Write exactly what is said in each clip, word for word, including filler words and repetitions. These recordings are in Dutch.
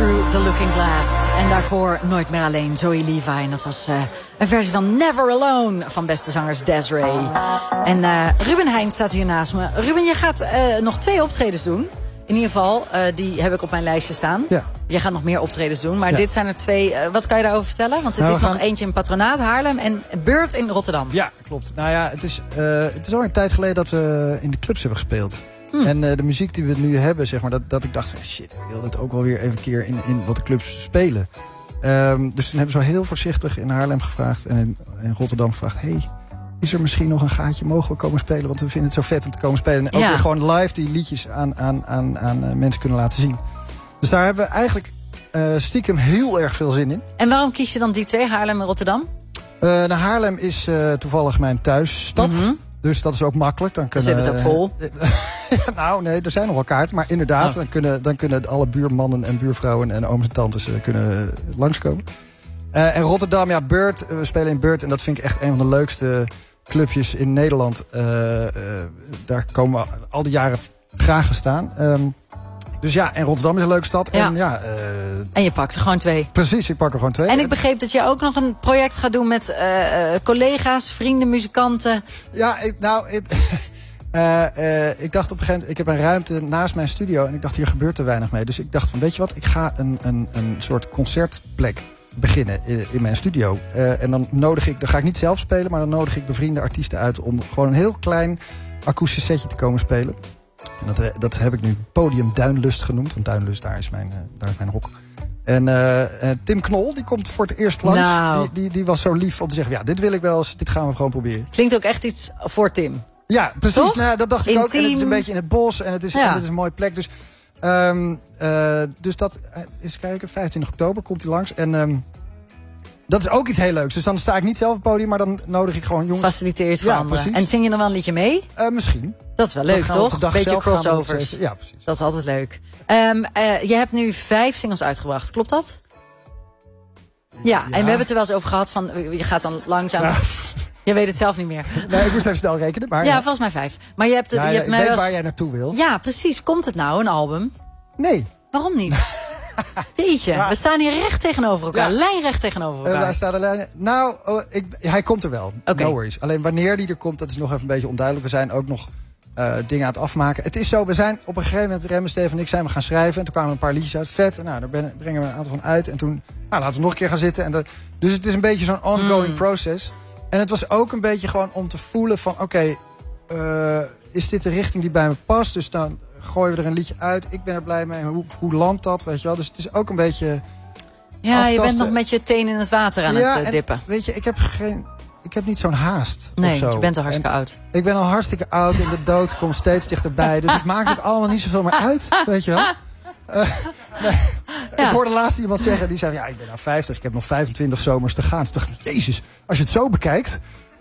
Through the Looking Glass. En daarvoor Nooit meer alleen, Zoe Levi. En dat was uh, een versie van Never Alone van beste zangers Desiree. En uh, Ruben Heijn staat hier naast me. Ruben, je gaat uh, nog twee optredens doen. In ieder geval, uh, die heb ik op mijn lijstje staan. Ja. Je gaat nog meer optredens doen, maar ja. dit zijn er twee. Uh, wat kan je daarover vertellen? Want het nou, is nog gaan... eentje in Patronaat, Haarlem en Beurt in Rotterdam. Ja, klopt. Nou ja, het is, uh, het is al een tijd geleden dat we in de clubs hebben gespeeld. Hmm. En uh, de muziek die we nu hebben, zeg maar, dat, dat ik dacht, shit, ik wil het ook wel weer even een keer in, in wat de clubs spelen. Um, dus toen hebben ze wel heel voorzichtig in Haarlem gevraagd en in, in Rotterdam gevraagd, hey, is er misschien nog een gaatje, mogen we komen spelen? Want we vinden het zo vet om te komen spelen. En ook ja. weer gewoon live die liedjes aan, aan, aan, aan uh, mensen kunnen laten zien. Dus daar hebben we eigenlijk uh, stiekem heel erg veel zin in. En waarom kies je dan die twee, Haarlem en Rotterdam? Uh, nou, Haarlem is uh, toevallig mijn thuisstad. Mm-hmm. Dus dat is ook makkelijk. Dan kunnen, zit het ook vol? ja, nou, nee, er zijn nog wel kaarten. Maar inderdaad, oh. dan, kunnen, dan kunnen alle buurmannen en buurvrouwen en ooms en tantes uh, kunnen langskomen. Uh, en Rotterdam, ja, Beurt. Uh, we spelen in Beurt. En dat vind ik echt een van de leukste clubjes in Nederland. Uh, uh, daar komen we al die jaren graag gestaan. Um, dus ja, en Rotterdam is een leuke stad. Ja. En, ja, uh, en je pakt er gewoon twee. Precies, ik pak er gewoon twee. En ik begreep dat je ook nog een project gaat doen met uh, collega's, vrienden, muzikanten. Ja, ik, nou, ik, uh, uh, ik dacht op een gegeven moment, ik heb een ruimte naast mijn studio en ik dacht, hier gebeurt er weinig mee. Dus ik dacht van, weet je wat, ik ga een, een, een soort concertplek beginnen in, in mijn studio. Uh, en dan nodig ik, dan ga ik niet zelf spelen, maar dan nodig ik bevriende artiesten uit om gewoon een heel klein akoestisch setje te komen spelen. En dat, dat heb ik nu Podium Duinlust genoemd, want Duinlust, daar is mijn, uh, daar is mijn hok. En uh, uh, Tim Knol, die komt voor het eerst langs. Nou. Die, die, die was zo lief om te zeggen, ja, dit wil ik wel eens, dit gaan we gewoon proberen. Klinkt ook echt iets voor Tim. Ja, precies. Nou, dat dacht ik Intiem. ook. En het is een beetje in het bos en het is, ja. en het is een mooie plek. Dus, um, uh, dus dat, uh, eens kijken, vijfentwintig oktober komt hij langs. En um, dat is ook iets heel leuks. Dus dan sta ik niet zelf op het podium, maar dan nodig ik gewoon jongens. Faciliteert voor ja, anderen. Precies. En zing je nog wel een liedje mee? Uh, misschien. Dat is wel leuk, toch? Beetje crossovers. Ja, precies. Dat is altijd leuk. Um, uh, je hebt nu vijf singles uitgebracht, klopt dat? Ja, ja, en we hebben het er wel eens over gehad van, je gaat dan langzaam. Ja. Je weet het zelf niet meer. Nee, ik moest even snel rekenen. Maar ja, ja, volgens mij vijf. Maar je hebt, ja, je hebt ik mij weet wel... waar jij naartoe wil. Ja, precies. Komt het nou, een album? Nee. Waarom niet? Jeetje, ja. We staan hier recht tegenover elkaar. Ja. Lijnrecht tegenover elkaar. Uh, daar staat de lijn. Nou, oh, ik, hij komt er wel. Okay. No worries. Alleen wanneer die er komt, dat is nog even een beetje onduidelijk. We zijn ook nog uh, dingen aan het afmaken. Het is zo, we zijn op een gegeven moment, Rem en Steven en ik zijn we gaan schrijven. En toen kwamen een paar liedjes uit. Vet. En nou, daar ben, brengen we een aantal van uit. En toen, nou, laten we nog een keer gaan zitten. En dat, dus het is een beetje zo'n ongoing mm. process. En het was ook een beetje gewoon om te voelen van, oké, okay, uh, is dit de richting die bij me past? Dus dan gooien we er een liedje uit. Ik ben er blij mee. Hoe, hoe landt dat, weet je wel? Dus het is ook een beetje ja, aftasten. Je bent nog met je teen in het water aan ja, het uh, dippen. En, weet je, ik heb geen, ik heb niet zo'n haast. Nee, of zo. Je bent al hartstikke en, oud. Ik ben al hartstikke oud en de dood komt steeds dichterbij. Dus het maakt ook allemaal niet zoveel meer uit, weet je wel? Uh, nee. Ja. Ik hoorde laatst iemand zeggen, die zei, ja, ik ben nou vijftig, ik heb nog vijfentwintig zomers te gaan. Dus dacht ik, jezus, als je het zo bekijkt.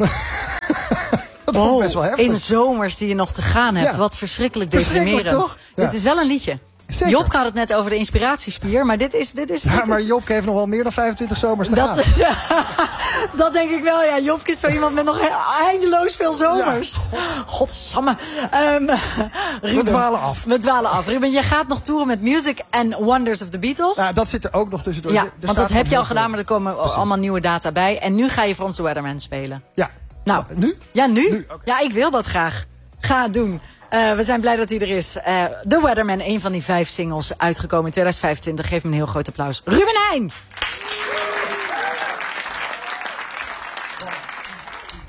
Dat vond ik best wel heftig. In zomers die je nog te gaan hebt. Ja. Wat verschrikkelijk deprimerend. Ja. Dit is wel een liedje. Zeker. Job had het net over de inspiratiespier, maar dit is... Dit is ja, dit maar is... Job heeft nog wel meer dan vijfentwintig zomers te dat, gaan. Ja, dat denk ik wel, ja. Job is zo iemand met nog eindeloos veel zomers. Ja, God. Godsamme. Um, Ruben, we dwalen af. We dwalen af. Ruben, je gaat nog toeren met Music and Wonders of the Beatles. Ja, dat zit er ook nog tussendoor. Ja, er want dat heb je al gedaan, maar er komen Precies. allemaal nieuwe data bij. En nu ga je voor ons The Weatherman spelen. Ja. Nou, nu? Ja, nu? nu okay. Ja, ik wil dat graag. Ga het doen. Uh, we zijn blij dat hij er is. Uh, The Weatherman, een van die vijf singles, uitgekomen in twintig vijfentwintig. Geef hem een heel groot applaus. Ruben Heijn!